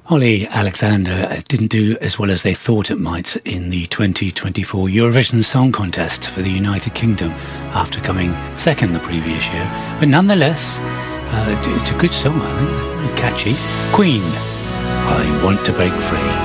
Holly Alexander didn't do as well as they thought it might in the 2024 Eurovision Song Contest for the United Kingdom after coming second the previous year. But nonetheless, it's a good song, I think, catchy. Queen, I Want to Break Free.